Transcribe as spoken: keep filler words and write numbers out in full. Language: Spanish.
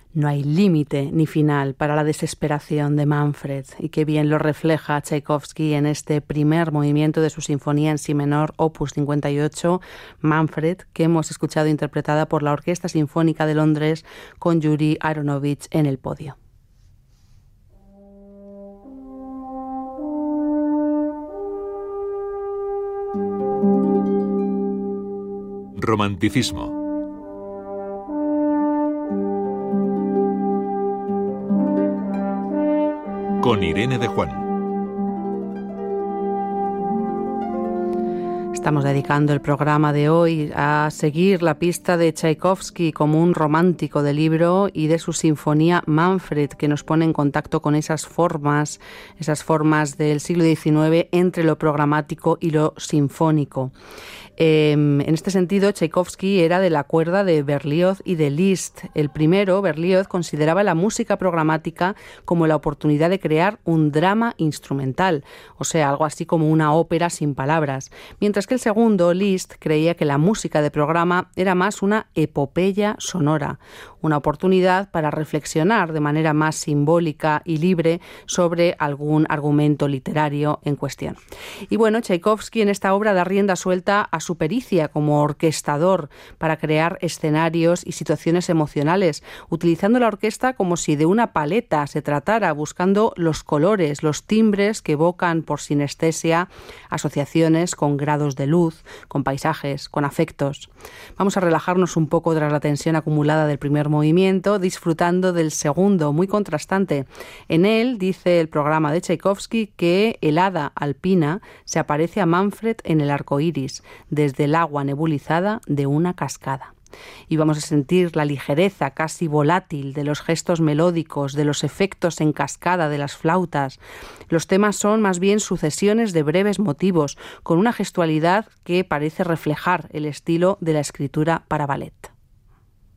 No hay límite ni final para la desesperación de Manfred, y qué bien lo refleja Tchaikovsky en este primer movimiento de su sinfonía en si menor, opus cincuenta y ocho, Manfred, que hemos escuchado interpretada por la Orquesta Sinfónica de Londres con Yuri Aronovich en el podio. Romanticismo. Con Irene de Juan. Estamos dedicando el programa de hoy a seguir la pista de Tchaikovsky como un romántico del libro y de su sinfonía Manfred, que nos pone en contacto con esas formas, esas formas del siglo diecinueve entre lo programático y lo sinfónico. Eh, en este sentido, Tchaikovsky era de la cuerda de Berlioz y de Liszt. El primero, Berlioz, consideraba la música programática como la oportunidad de crear un drama instrumental, o sea, algo así como una ópera sin palabras, mientras que el segundo, Liszt, creía que la música de programa era más una epopeya sonora, una oportunidad para reflexionar de manera más simbólica y libre sobre algún argumento literario en cuestión. Y bueno, Tchaikovsky en esta obra da rienda suelta a su pericia como orquestador para crear escenarios y situaciones emocionales, utilizando la orquesta como si de una paleta se tratara, buscando los colores, los timbres que evocan por sinestesia asociaciones con grados de luz, con paisajes, con afectos. Vamos a relajarnos un poco tras la tensión acumulada del primer movimiento, disfrutando del segundo, muy contrastante. En él, dice el programa de Tchaikovsky, que el hada alpina se aparece a Manfred en el arco iris, desde el agua nebulizada de una cascada. Y vamos a sentir la ligereza casi volátil de los gestos melódicos, de los efectos en cascada de las flautas. Los temas son más bien sucesiones de breves motivos, con una gestualidad que parece reflejar el estilo de la escritura para ballet.